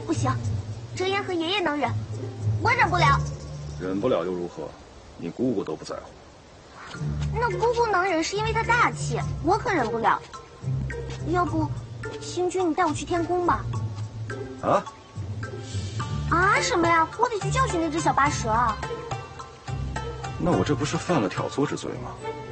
不行，哲言和爷爷能忍，我忍不了。 忍不了又如何？你姑姑都不在乎。 那姑姑能忍是因为她大气，我可忍不了。要不，星君你带我去天宫吧。 啊？ 啊什么呀？我得去教训那只小八蛇啊！ 那我这不是犯了挑唆之罪吗？